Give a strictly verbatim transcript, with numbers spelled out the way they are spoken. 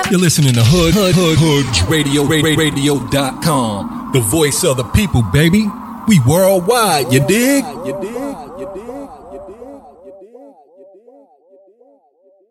You're listening to Hood, Hood, Hood, Hood Radio, radio dot com. The voice of the people, baby. We worldwide, you dig? You dig? You dig? You dig? You dig? You dig?